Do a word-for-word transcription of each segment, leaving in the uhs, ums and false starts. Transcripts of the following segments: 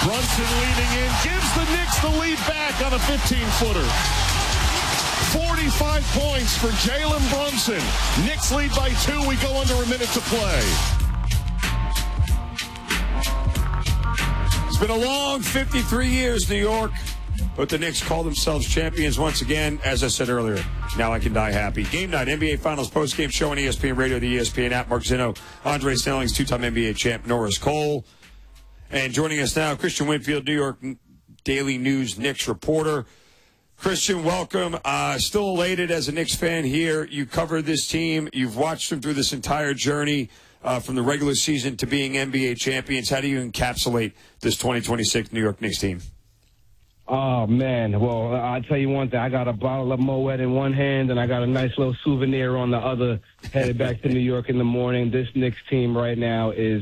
Brunson leaning in, gives the Knicks the lead back on a fifteen-footer. forty-five points for Jalen Brunson. Knicks lead by two. We go under a minute to play. It's been a long fifty-three years, New York, but the Knicks call themselves champions once again. As I said earlier, now I can die happy. Game night, N B A Finals postgame show on E S P N Radio, the E S P N app. Mark Zinno, Andre Snellings, two-time N B A champ Norris Cole. And joining us now, Christian Winfield, New York Daily News Knicks reporter. Christian, welcome. Uh, still elated as a Knicks fan here. You covered this team. You've watched them through this entire journey uh, from the regular season to being N B A champions. How do you encapsulate this twenty twenty-six New York Knicks team? Oh, man. Well, I'll tell you one thing. I got a bottle of Moet in one hand, and I got a nice little souvenir on the other, headed back to New York in the morning. This Knicks team right now is,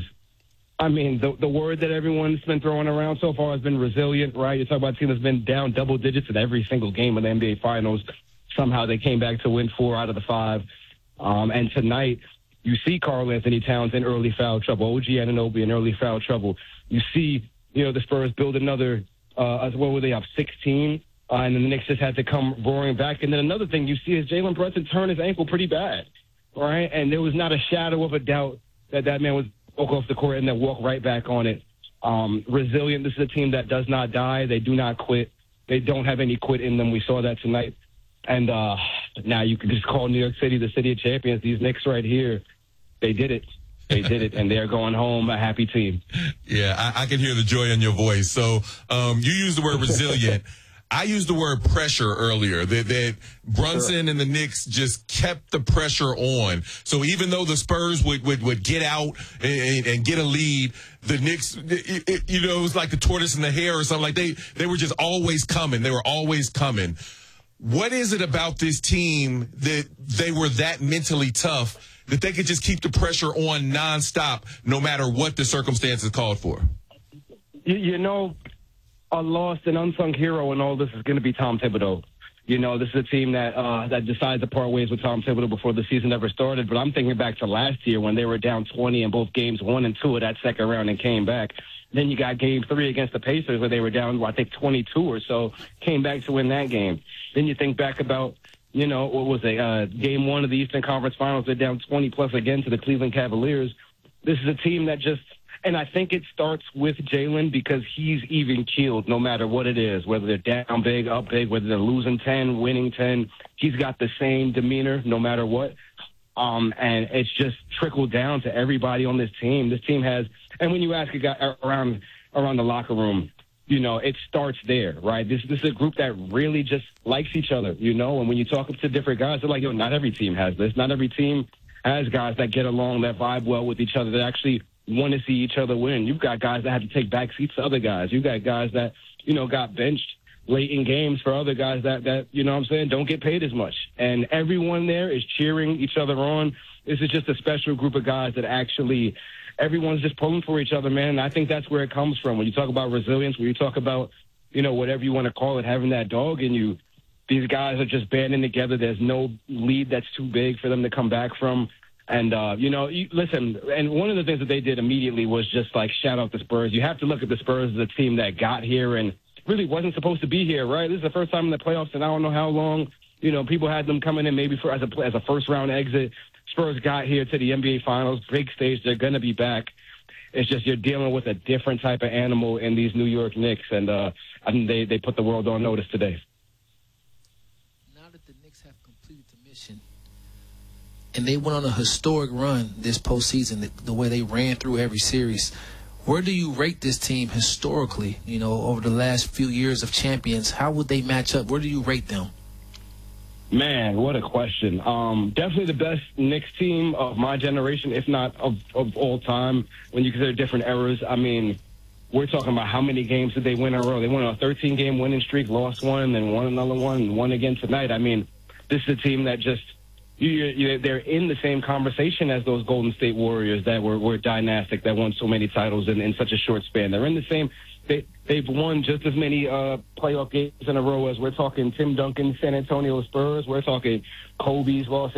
I mean, the the word that everyone's been throwing around so far has been resilient, right? You're talking about a team that's been down double digits in every single game of the N B A Finals. Somehow they came back to win four out of the five. Um, and tonight, you see Karl Anthony Towns in early foul trouble, O G Anunoby in early foul trouble. You see, you know, the Spurs build another, uh, what were they up, sixteen? Uh, and then the Knicks just had to come roaring back. And then another thing you see is Jalen Brunson turn his ankle pretty bad, right? And there was not a shadow of a doubt that that man was walk off the court and then walk right back on it. Um, resilient. This is a team that does not die. They do not quit. They don't have any quit in them. We saw that tonight. And uh, now you can just call New York City the city of champions. These Knicks right here, they did it. They did it, and they're going home a happy team. Yeah, I, I can hear the joy in your voice. So um, you used the word resilient. I used the word pressure earlier, that, that Brunson and the Knicks just kept the pressure on. So even though the Spurs would, would, would get out and, and get a lead, the Knicks, it, it, you know, it was like the tortoise and the hare or something. Like they, they were just always coming. They were always coming. What is it about this team that they were that mentally tough that they could just keep the pressure on nonstop no matter what the circumstances called for? You, you know, a lost and unsung hero in all this is going to be Tom Thibodeau. You know, this is a team that uh, that decided to part ways with Tom Thibodeau before the season ever started. But I'm thinking back to last year when they were down twenty in both games, one and two of that second round, and came back. Then you got game three against the Pacers where they were down, well, I think, twenty-two or so, came back to win that game. Then you think back about, you know, what was it, uh, game one of the Eastern Conference Finals, they're down twenty-plus again to the Cleveland Cavaliers. This is a team that just, and I think it starts with Jalen because he's even-keeled no matter what it is, whether they're down big, up big, whether they're losing ten, winning ten. He's got the same demeanor no matter what. Um, and it's just trickled down to everybody on this team. This team has, and when you ask a guy around around the locker room, you know, it starts there, right? This, this is a group that really just likes each other, you know, and when you talk to different guys, they're like, yo, not every team has this. Not every team has guys that get along, that vibe well with each other, that actually want to see each other win. You've got guys that have to take back seats to other guys. You've got guys that, you know, got benched late in games for other guys that, that, you know what I'm saying, don't get paid as much. And everyone there is cheering each other on. This is just a special group of guys that actually everyone's just pulling for each other, man. And I think that's where it comes from. When you talk about resilience, when you talk about, you know, whatever you want to call it, having that dog in you, these guys are just banding together. There's no lead that's too big for them to come back from. And, uh, you know, you, listen, and one of the things that they did immediately was just, like, shout out the Spurs. You have to look at the Spurs as a team that got here and really wasn't supposed to be here, right? This is the first time in the playoffs, and I don't know how long, you know, people had them coming in maybe for as a, as a first-round exit. Spurs got here to the N B A Finals, big stage. They're going to be back. It's just you're dealing with a different type of animal in these New York Knicks, and uh, I think they, they put the world on notice today. Now that the Knicks have completed the mission, and they went on a historic run this postseason, the, the way they ran through every series, where do you rate this team historically, you know, over the last few years of champions? How would they match up? Where do you rate them? Man, what a question. Um, definitely the best Knicks team of my generation, if not of, of all time, when you consider different eras. I mean, we're talking about how many games did they win in a row? They went on a thirteen-game winning streak, lost one, then won another one, and won again tonight. I mean, this is a team that just you, you, they're in the same conversation as those Golden State Warriors that were, were dynastic, that won so many titles in, in such a short span. They're in the same they, – they've won just as many uh, playoff games in a row as we're talking Tim Duncan, San Antonio Spurs. We're talking Kobe's Los